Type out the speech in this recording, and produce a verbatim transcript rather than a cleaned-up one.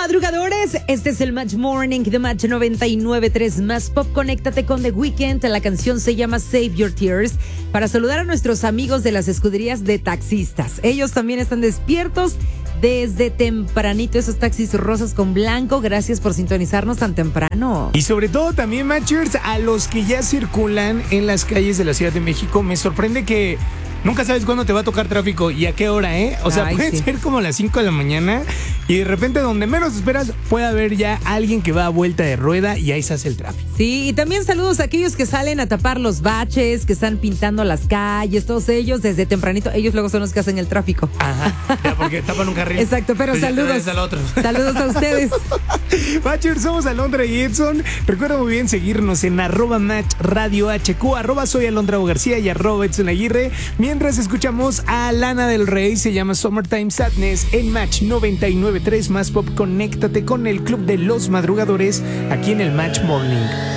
madrugadores, este es el Match Morning de Match noventa y nueve punto tres Más Pop. Conéctate con The Weeknd, la canción se llama Save Your Tears, para saludar a nuestros amigos de las escuderías de taxistas. Ellos también están despiertos desde tempranito, esos taxis rosas con blanco. Gracias por sintonizarnos tan temprano. Y sobre todo también, Matchers, a los que ya circulan en las calles de la Ciudad de México. Me sorprende que nunca sabes cuándo te va a tocar tráfico y a qué hora, ¿eh? O sea, Ay, puede sí. ser como las cinco de la mañana y de repente donde menos esperas puede haber ya alguien que va a vuelta de rueda y ahí se hace el tráfico. Sí, y también saludos a aquellos que salen a tapar los baches, que están pintando las calles, todos ellos desde tempranito. Ellos luego son los que hacen el tráfico. Ajá, ya porque tapan un carril. Exacto, pero Pues ya te saludos. ves al otro. Saludos a ustedes. Matchers, somos Alondra y Edson. Recuerda muy bien seguirnos en arroba Match Radio H Q, arroba soy Alondra García y arroba Edson Aguirre. Mientras escuchamos a Lana del Rey, se llama Summertime Sadness en Match noventa y nueve punto tres Más Pop. Conéctate con el Club de los Madrugadores aquí en el Match Morning.